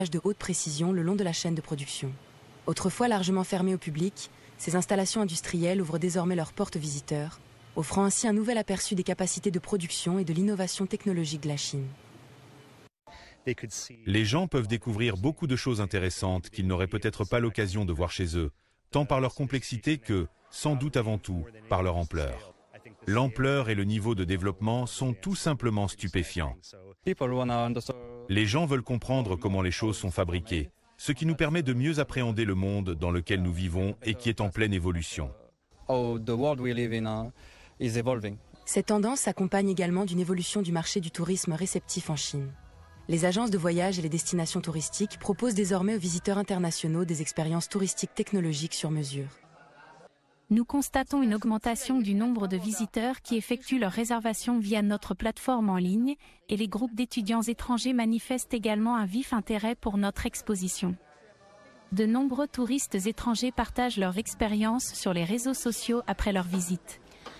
de haute précision le long de la chaîne de production. Autrefois largement fermées au public, ces installations industrielles ouvrent désormais leurs portes aux visiteurs, offrant ainsi un nouvel aperçu des capacités de production et de l'innovation technologique de la Chine. Les gens peuvent découvrir beaucoup de choses intéressantes qu'ils n'auraient peut-être pas l'occasion de voir chez eux, tant par leur complexité que, sans doute avant tout, par leur ampleur. L'ampleur et le niveau de développement sont tout simplement stupéfiants. Les gens veulent comprendre comment les choses sont fabriquées, ce qui nous permet de mieux appréhender le monde dans lequel nous vivons et qui est en pleine évolution. Cette tendance s'accompagne également d'une évolution du marché du tourisme réceptif en Chine. Les agences de voyage et les destinations touristiques proposent désormais aux visiteurs internationaux des expériences touristiques technologiques sur mesure. Nous constatons une augmentation du nombre de visiteurs qui effectuent leurs réservations via notre plateforme en ligne et les groupes d'étudiants étrangers manifestent également un vif intérêt pour notre exposition. De nombreux touristes étrangers partagent leur expérience sur les réseaux sociaux après leur visite.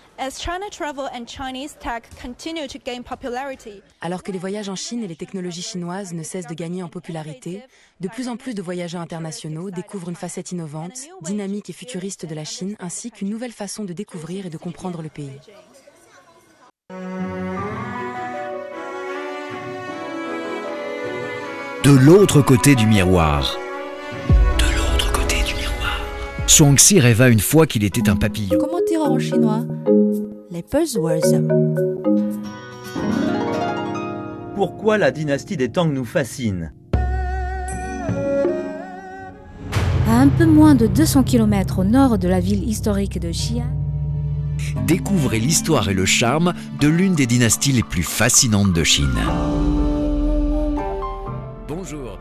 Alors que les voyages en Chine et les technologies chinoises ne cessent de gagner en popularité, de plus en plus de voyageurs internationaux découvrent une facette innovante, dynamique et futuriste de la Chine, ainsi qu'une nouvelle façon de découvrir et de comprendre le pays. De l'autre côté du miroir. Shuangxi rêva une fois qu'il était un papillon. Comment dire en chinois? Les buzzwords. Pourquoi la dynastie des Tang nous fascine? À un peu moins de 200 km au nord de la ville historique de Xi'an, Découvrez l'histoire et le charme de l'une des dynasties les plus fascinantes de Chine. Bonjour.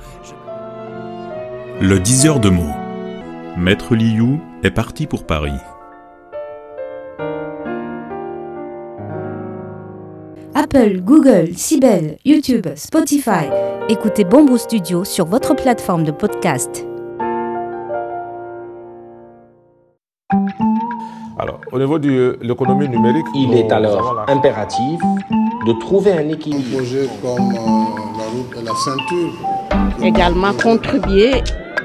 Le diseur de mots. Maître Liu est parti pour Paris. Apple, Google, Sibel, YouTube, Spotify. Écoutez Bamboo Studio sur votre plateforme de podcast. Alors, au niveau de l'économie numérique, il est alors impératif de trouver un équilibre. Un projet comme la route et la ceinture. Également contribuer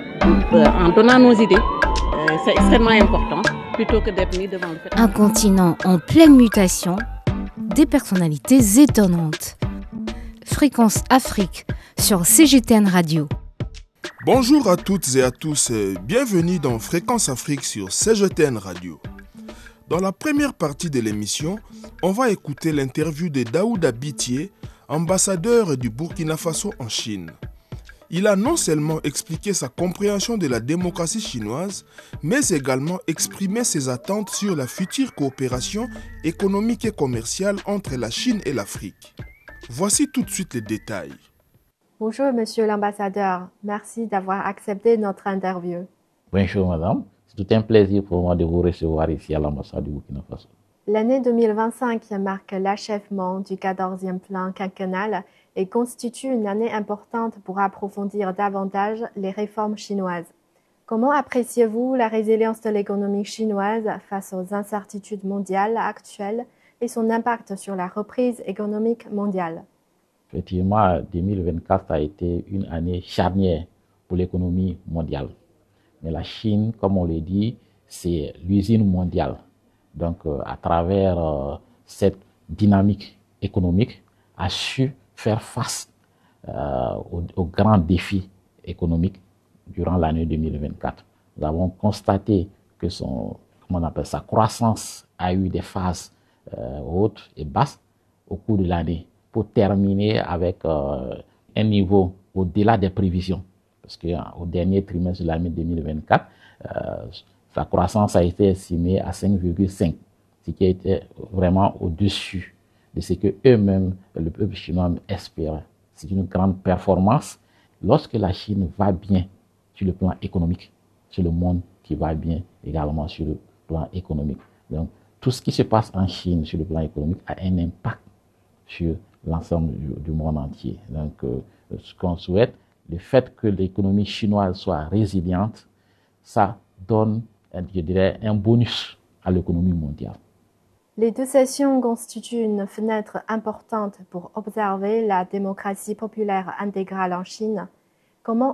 en donnant nos idées. C'est extrêmement important, plutôt que d'être mis devant le fait. Un continent en pleine mutation, des personnalités étonnantes. Fréquence Afrique sur CGTN Radio. Bonjour à toutes et à tous, bienvenue dans Fréquence Afrique sur CGTN Radio. Dans la première partie de l'émission, on va écouter l'interview de Daouda Bitié, ambassadeur du Burkina Faso en Chine. Il a non seulement expliqué sa compréhension de la démocratie chinoise, mais également exprimé ses attentes sur la future coopération économique et commerciale entre la Chine et l'Afrique. Voici tout de suite les détails. Bonjour Monsieur l'ambassadeur, merci d'avoir accepté notre interview. Bonjour Madame, c'est tout un plaisir pour moi de vous recevoir ici à l'ambassade du Burkina Faso. L'année 2025 marque l'achèvement du 14e plan quinquennal et constitue une année importante pour approfondir davantage les réformes chinoises. Comment appréciez-vous la résilience de l'économie chinoise face aux incertitudes mondiales actuelles et son impact sur la reprise économique mondiale? Effectivement, 2024 a été une année charnière pour l'économie mondiale. Mais la Chine, comme on le dit, c'est l'usine mondiale. Donc, à travers cette dynamique économique, a su faire face aux grands défis économiques durant l'année 2024. Nous avons constaté que sa croissance a eu des phases hautes et basses au cours de l'année pour terminer avec un niveau au-delà des prévisions. Parce qu'au dernier trimestre de l'année 2024, sa croissance a été estimée à 5,5, ce qui était vraiment au-dessus de ce que eux-mêmes, le peuple chinois, espérait. C'est une grande performance. Lorsque la Chine va bien sur le plan économique, c'est le monde qui va bien également sur le plan économique. Donc, tout ce qui se passe en Chine sur le plan économique a un impact sur l'ensemble du monde entier. Donc, ce qu'on souhaite, le fait que l'économie chinoise soit résiliente, ça donne, je dirais, un bonus à l'économie mondiale. Les deux sessions constituent une fenêtre importante pour observer la démocratie populaire intégrale en Chine. Comment